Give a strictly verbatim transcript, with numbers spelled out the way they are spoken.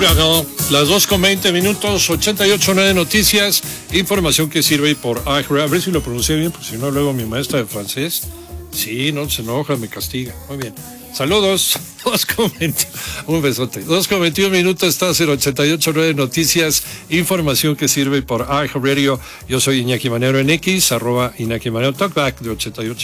Huracán, las dos con veinte minutos, ochenta y ocho punto nueve Noticias, información que sirve por A ver si lo pronuncié bien, porque si no luego mi maestra de francés, sí, no se enoja, me castiga. Muy bien. Saludos, dos con veinte, un besote. dos con veintiún minutos, estás en ochenta y ocho punto nueve Noticias, información que sirve por iHeartRadio. Yo soy Iñaki Manero en X, arroba Iñaki Manero, talkback de ochenta y ocho